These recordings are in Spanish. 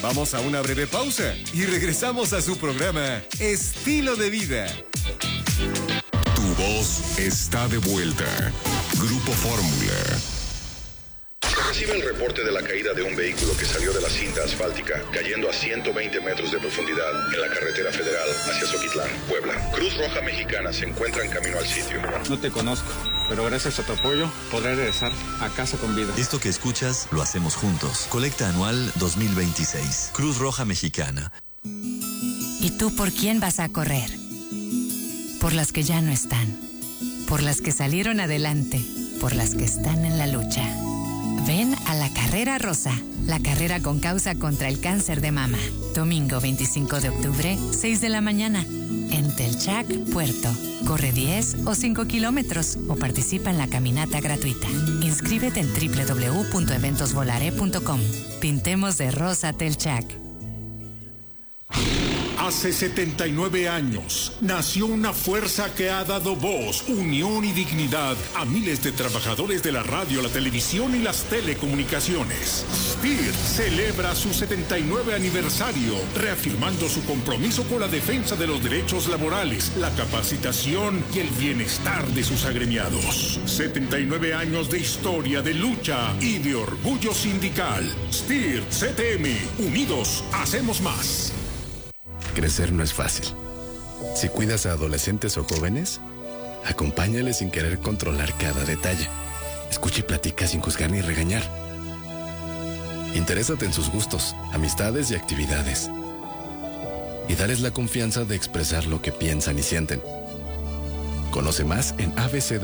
Vamos a una breve pausa y regresamos a su programa Estilo de Vida. Tu voz está de vuelta. Grupo Fórmula. Recibe el reporte de la caída de un vehículo que salió de la cinta asfáltica, cayendo a 120 metros de profundidad en la carretera federal hacia Zoquitlán, Puebla. Cruz Roja Mexicana se encuentra en camino al sitio. No te conozco, pero gracias a tu apoyo podré regresar a casa con vida. Esto que escuchas lo hacemos juntos. Colecta anual 2026. Cruz Roja Mexicana. ¿Y tú por quién vas a correr? Por las que ya no están, por las que salieron adelante, por las que están en la lucha. Ven a la Carrera Rosa, la carrera con causa contra el cáncer de mama. Domingo 25 de octubre, 6 de la mañana, en Telchac, Puerto. Corre 10 o 5 kilómetros o participa en la caminata gratuita. Inscríbete en www.eventosvolare.com. Pintemos de rosa Telchac. Hace 79 años nació una fuerza que ha dado voz, unión y dignidad a miles de trabajadores de la radio, la televisión y las telecomunicaciones. STIR celebra su 79 aniversario, reafirmando su compromiso con la defensa de los derechos laborales, la capacitación y el bienestar de sus agremiados. 79 años de historia, de lucha y de orgullo sindical. STIR CTM, unidos hacemos más. Crecer no es fácil. Si cuidas a adolescentes o jóvenes, acompáñales sin querer controlar cada detalle. Escucha y platica sin juzgar ni regañar. Interésate en sus gustos, amistades y actividades. Y dales la confianza de expresar lo que piensan y sienten. Conoce más en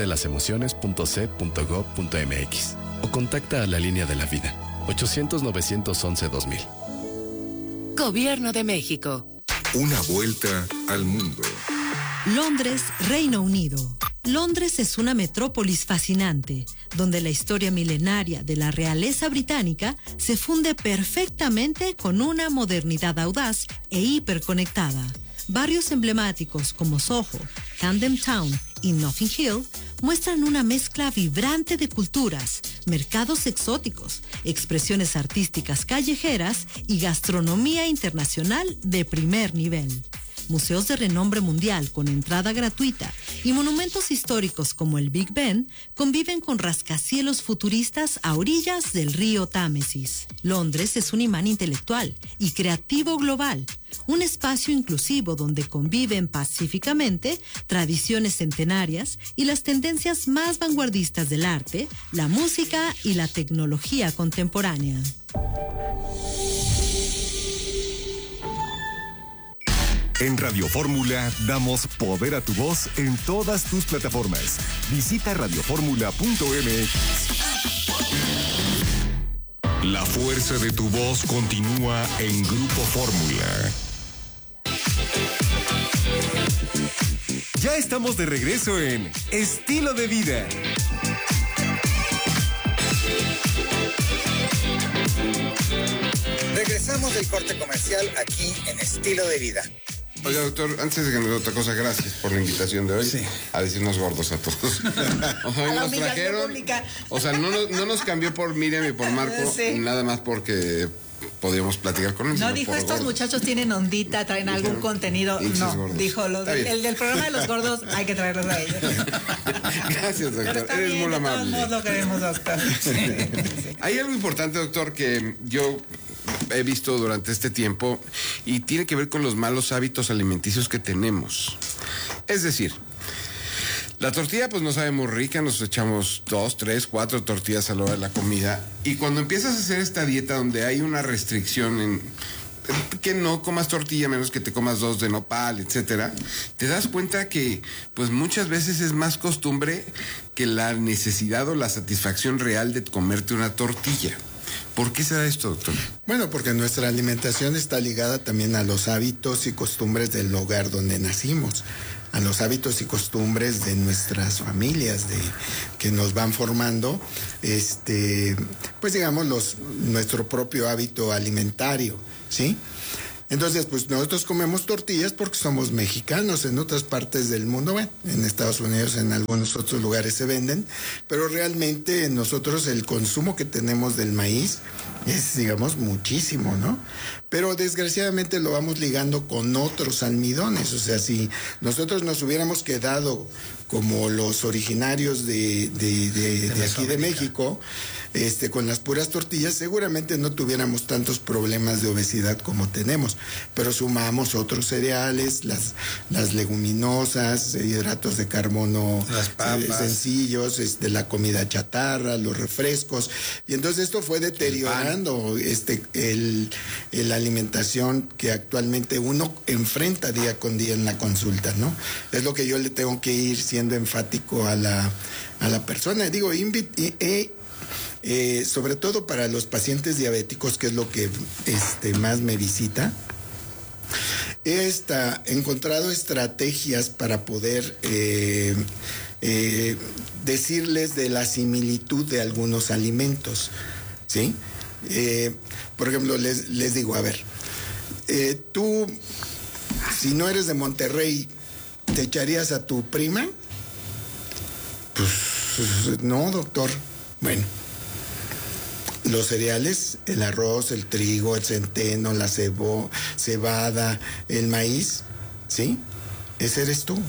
abcdelasemociones.c.gov.mx o contacta a la Línea de la Vida, 800-911-2000. Gobierno de México. Una vuelta al mundo. Londres, Reino Unido. Londres es una metrópolis fascinante, donde la historia milenaria de la realeza británica se funde perfectamente con una modernidad audaz e hiperconectada. Barrios emblemáticos como Soho, Camden Town y Notting Hill muestran una mezcla vibrante de culturas, mercados exóticos, expresiones artísticas callejeras y gastronomía internacional de primer nivel. Museos de renombre mundial con entrada gratuita y monumentos históricos como el Big Ben conviven con rascacielos futuristas a orillas del río Támesis. Londres es un imán intelectual y creativo global, un espacio inclusivo donde conviven pacíficamente tradiciones centenarias y las tendencias más vanguardistas del arte, la música y la tecnología contemporánea. En Radio Fórmula damos poder a tu voz en todas tus plataformas. Visita radioformula.mx. La fuerza de tu voz continúa en Grupo Fórmula. Ya estamos de regreso en Estilo de Vida. Regresamos del corte comercial aquí en Estilo de Vida. Oiga, doctor, antes de que nos otra cosa, gracias por la invitación de hoy a decirnos gordos a todos. Hoy nos trajeron, o sea, no nos cambió por Miriam y por Marco, nada más porque podíamos platicar con ellos. No dijo, estos gordos. Muchachos tienen ondita, traen algún contenido. No, gordos. Dijo, el del programa de los gordos hay que traerlos a ellos. Gracias, doctor. Eres muy amable. Todos lo queremos, doctor. Hay algo importante, doctor, que yo he visto durante este tiempo y tiene que ver con los malos hábitos alimenticios que tenemos. Es decir, la tortilla pues no sabe muy rica, nos echamos 2, 3, 4 tortillas a la hora de la comida, y cuando empiezas a hacer esta dieta donde hay una restricción en que no comas tortilla menos que te comas 2 de nopal, etcétera, te das cuenta que pues muchas veces es más costumbre que la necesidad o la satisfacción real de comerte una tortilla. ¿Por qué se da esto, doctor? Bueno, porque nuestra alimentación está ligada también a los hábitos y costumbres del lugar donde nacimos, a los hábitos y costumbres de nuestras familias, que nos van formando, pues digamos, nuestro propio hábito alimentario, ¿sí? Entonces, pues nosotros comemos tortillas porque somos mexicanos. En otras partes del mundo, bueno, en Estados Unidos, en algunos otros lugares se venden, pero realmente nosotros el consumo que tenemos del maíz es, digamos, muchísimo, ¿no? Pero desgraciadamente lo vamos ligando con otros almidones. O sea, si nosotros nos hubiéramos quedado como los originarios de aquí de México, con las puras tortillas, seguramente no tuviéramos tantos problemas de obesidad como tenemos, pero sumamos otros cereales, las leguminosas, hidratos de carbono, las papas, sencillos, la comida chatarra, los refrescos, y entonces esto fue deteriorando la alimentación que actualmente uno enfrenta día con día en la consulta, ¿no? Es lo que yo le tengo que ir siendo enfático a la persona. Digo, sobre todo para los pacientes diabéticos, que es lo que más me visita, he encontrado estrategias para poder decirles de la similitud de algunos alimentos, ¿sí? Por ejemplo, les digo, a ver, tú, si no eres de Monterrey, ¿te echarías a tu prima? Pues no, doctor. Bueno, los cereales, el arroz, el trigo, el centeno, la cebada, el maíz, ¿sí? Ese eres tú.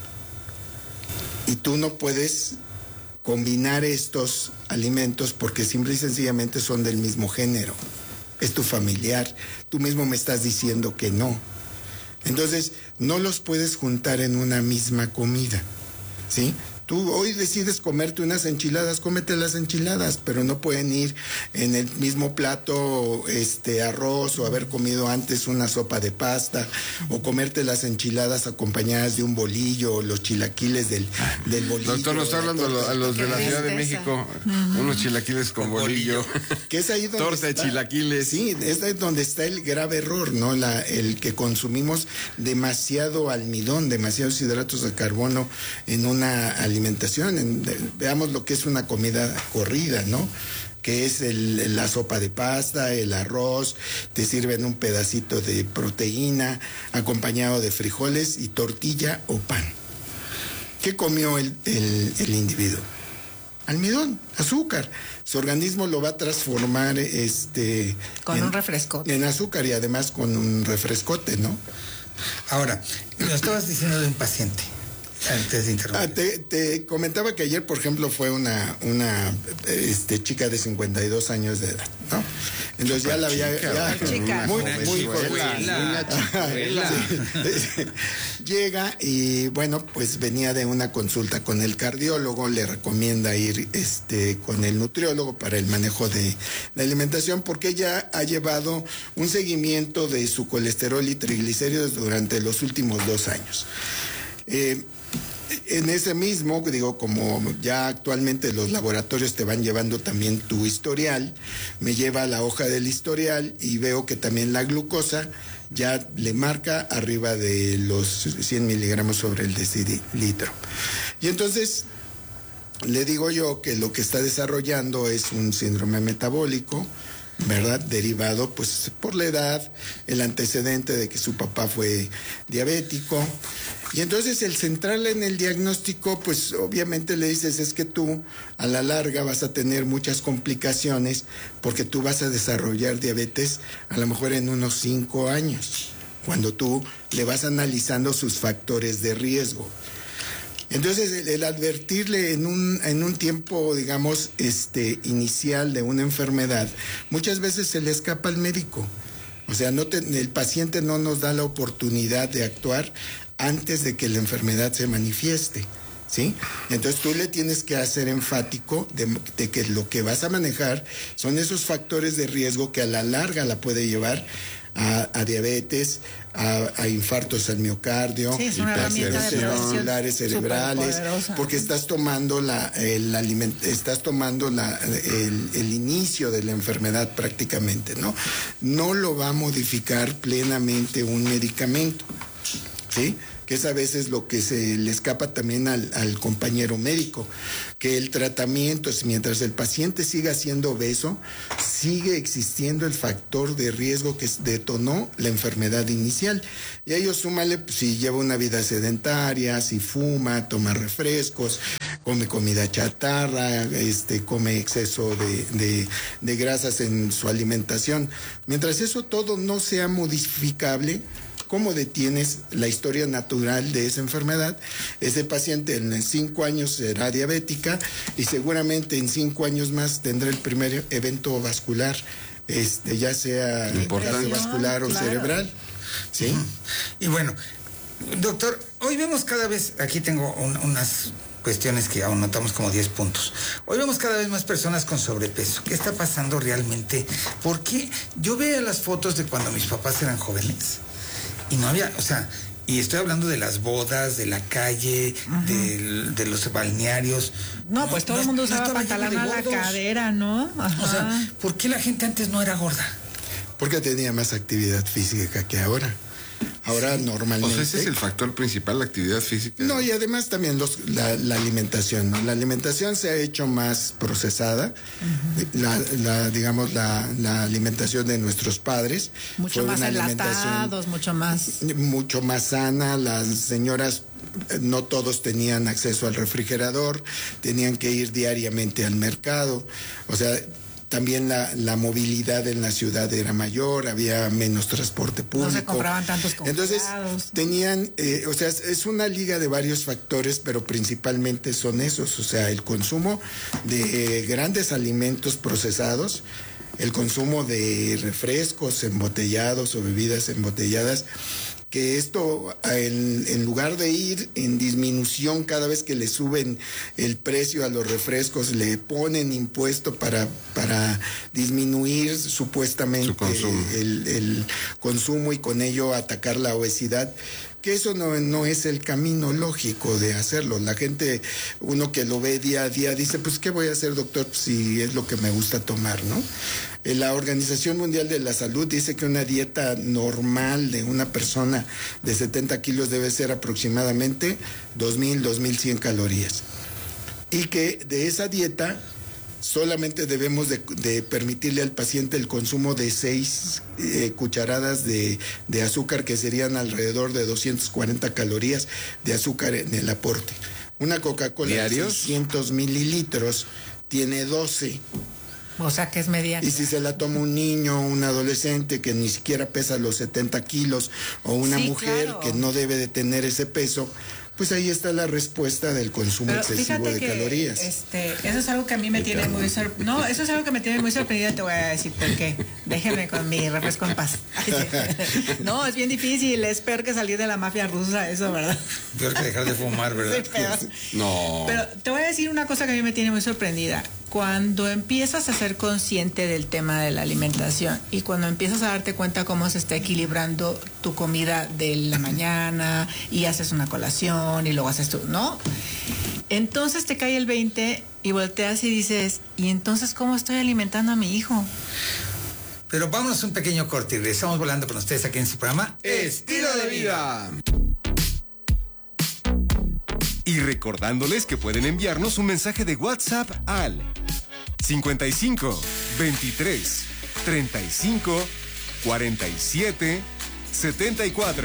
Y tú no puedes combinar estos alimentos porque simple y sencillamente son del mismo género. Es tu familiar. Tú mismo me estás diciendo que no. Entonces, no los puedes juntar en una misma comida, ¿sí? Tú hoy decides comerte unas enchiladas, cómete las enchiladas, pero no pueden ir en el mismo plato arroz, o haber comido antes una sopa de pasta, o comerte las enchiladas acompañadas de un bolillo, o los chilaquiles del bolillo. Doctor, nos está hablando a los de la Ciudad de México, unos chilaquiles con bolillo. Que es ahí donde torta de chilaquiles. Sí, es ahí donde está el grave error, ¿no? El que consumimos demasiado almidón, demasiados hidratos de carbono en una alimentación. Veamos lo que es una comida corrida, ¿no? Que es la sopa de pasta, el arroz, te sirven un pedacito de proteína acompañado de frijoles y tortilla o pan. ¿Qué comió el individuo? Almidón, azúcar. Su organismo lo va a transformar con un refrescote. En azúcar, y además con un refrescote, ¿no? Ahora, lo estabas diciendo de un paciente. Antes de interrumpir. Te comentaba que ayer, por ejemplo, fue una chica de 52 años de edad, ¿no? Entonces ya la había... Muy joven. Llega y, bueno, pues venía de una consulta con el cardiólogo, le recomienda ir con el nutriólogo para el manejo de la alimentación, porque ella ha llevado un seguimiento de su colesterol y triglicéridos durante los últimos 2 años. En ese mismo, digo, como ya actualmente los laboratorios te van llevando también tu historial, me lleva la hoja del historial y veo que también la glucosa ya le marca arriba de los 100 miligramos sobre el decilitro. Y entonces le digo yo que lo que está desarrollando es un síndrome metabólico, ¿verdad? Derivado pues por la edad, el antecedente de que su papá fue diabético. Y entonces el centrarle en el diagnóstico, pues obviamente le dices, es que tú a la larga vas a tener muchas complicaciones porque tú vas a desarrollar diabetes a lo mejor en unos 5 años, cuando tú le vas analizando sus factores de riesgo. Entonces, el advertirle en un tiempo, digamos, inicial de una enfermedad, muchas veces se le escapa al médico. O sea, el paciente no nos da la oportunidad de actuar antes de que la enfermedad se manifieste, ¿sí? Entonces, tú le tienes que hacer enfático de que lo que vas a manejar son esos factores de riesgo que a la larga la puede llevar a diabetes, a infartos al miocardio, celulares cerebrales, porque estás tomando el inicio de la enfermedad prácticamente, ¿no? No lo va a modificar plenamente un medicamento, ¿sí? que es a veces lo que se le escapa también al compañero médico, que el tratamiento, mientras el paciente siga siendo obeso, sigue existiendo el factor de riesgo que detonó la enfermedad inicial. Y a ello súmale, pues, si lleva una vida sedentaria, si fuma, toma refrescos, come comida chatarra, come exceso de grasas en su alimentación. Mientras eso todo no sea modificable, ¿cómo detienes la historia natural de esa enfermedad? Ese paciente en 5 años será diabética y seguramente en 5 años más tendrá el primer evento vascular, ya sea cardiovascular o cerebral. ¿Sí? Y bueno, doctor, hoy vemos cada vez, aquí tengo unas cuestiones que aún notamos como 10 puntos. Hoy vemos cada vez más personas con sobrepeso. ¿Qué está pasando realmente? Porque yo veo las fotos de cuando mis papás eran jóvenes y no había, y estoy hablando de las bodas, de la calle, de los balnearios. No, pues todo el mundo usaba pantalón a la cadera, ¿no? Ajá. ¿Por qué la gente antes no era gorda? Porque tenía más actividad física que ahora. Ahora normalmente... O sea, ese es el factor principal, la actividad física. No, y además también la alimentación, ¿no? La alimentación se ha hecho más procesada. La alimentación de nuestros padres. Mucho más enlatados, mucho más sana. Las señoras, no todos tenían acceso al refrigerador, tenían que ir diariamente al mercado. O sea, también la movilidad en la ciudad era mayor, había menos transporte público. No se compraban tantos congelados. Entonces tenían, es una liga de varios factores, pero principalmente son esos, el consumo de grandes alimentos procesados, el consumo de refrescos embotellados o bebidas embotelladas, que esto, en lugar de ir en disminución cada vez que le suben el precio a los refrescos, le ponen impuesto para disminuir supuestamente el consumo y con ello atacar la obesidad, que eso no es el camino lógico de hacerlo. La gente, uno que lo ve día a día, dice, pues, ¿qué voy a hacer, doctor, si es lo que me gusta tomar, ¿no? La Organización Mundial de la Salud dice que una dieta normal de una persona de 70 kilos debe ser aproximadamente 2,000, 2,100 calorías. Y que de esa dieta solamente debemos de permitirle al paciente el consumo de 6 cucharadas de azúcar, que serían alrededor de 240 calorías de azúcar en el aporte. Una Coca-Cola de 600 mililitros tiene 12. O sea que es mediana. Y si se la toma un niño, un adolescente que ni siquiera pesa los 70 kilos, o una mujer que no debe de tener ese peso, pues ahí está la respuesta del consumo excesivo de calorías. Eso es algo que a mí me tiene muy sorprendida. Eso es algo que me tiene muy sorprendida, te voy a decir por qué. Déjenme con mi refresco en paz. No, es bien difícil, es peor que salir de la mafia rusa, eso, ¿verdad? Peor que dejar de fumar, ¿verdad? Sí, peor. No. Pero te voy a decir una cosa que a mí me tiene muy sorprendida. Cuando empiezas a ser consciente del tema de la alimentación y cuando empiezas a darte cuenta cómo se está equilibrando tu comida de la mañana y haces una colación y luego haces tú, ¿no? Entonces te cae el 20 y volteas y dices, ¿y entonces cómo estoy alimentando a mi hijo? Pero vámonos un pequeño corte y regresamos volando con ustedes aquí en su programa Estilo de Vida. Y recordándoles que pueden enviarnos un mensaje de WhatsApp al 55 23 35 47 74.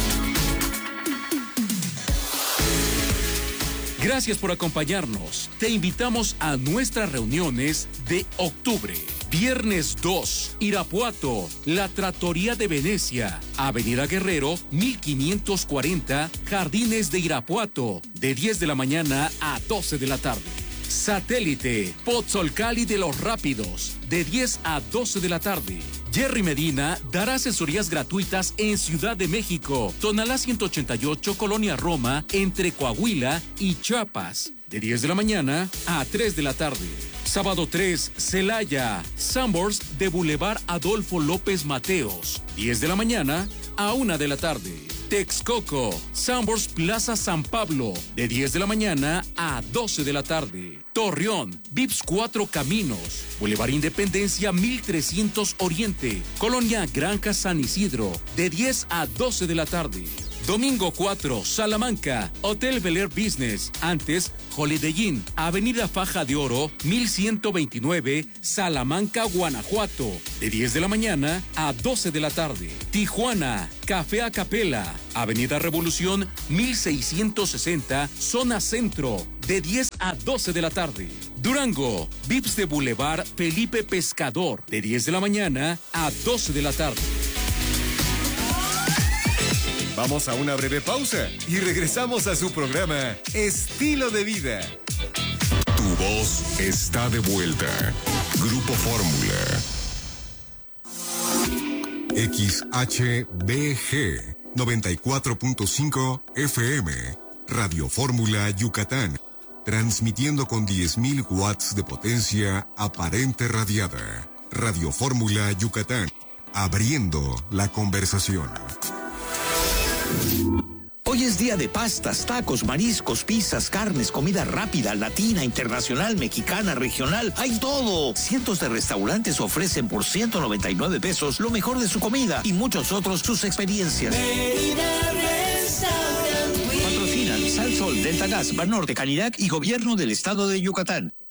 Gracias por acompañarnos. Te invitamos a nuestras reuniones de octubre. Viernes 2, Irapuato, la Trattoria de Venecia, Avenida Guerrero, 1540, Jardines de Irapuato, de 10 de la mañana a 12 de la tarde. Satélite, Pozzolcali de los Rápidos, de 10 a 12 de la tarde. Jerry Medina dará asesorías gratuitas en Ciudad de México, Tonalá 188, Colonia Roma, entre Coahuila y Chiapas, de 10 de la mañana a 3 de la tarde. Sábado 3, Celaya, Sanborns de Boulevard Adolfo López Mateos, 10 de la mañana a 1 de la tarde. Texcoco, Sanborns Plaza San Pablo, de 10 de la mañana a 12 de la tarde. Torreón, Vips 4 Caminos, Boulevard Independencia 1300 Oriente, Colonia Granja San Isidro, de 10 a 12 de la tarde. Domingo 4, Salamanca, Hotel Bel Air Business, antes Holiday Inn, Avenida Faja de Oro, 1129, Salamanca, Guanajuato, de 10 de la mañana a 12 de la tarde. Tijuana, Café Acapela, Avenida Revolución, 1660, Zona Centro, de 10 a 12 de la tarde. Durango, Vips de Boulevard Felipe Pescador, de 10 de la mañana a 12 de la tarde. Vamos a una breve pausa y regresamos a su programa Estilo de Vida. Tu voz está de vuelta. Grupo Fórmula. XHBG 94.5 FM. Radio Fórmula Yucatán. Transmitiendo con 10.000 watts de potencia aparente radiada. Radio Fórmula Yucatán. Abriendo la conversación. Hoy es día de pastas, tacos, mariscos, pizzas, carnes, comida rápida, latina, internacional, mexicana, regional. ¡Hay todo! Cientos de restaurantes ofrecen por 199 pesos lo mejor de su comida y muchos otros sus experiencias. Patrocinan Sal Sol, Delta Gas, Banorte, Canirac y Gobierno del Estado de Yucatán.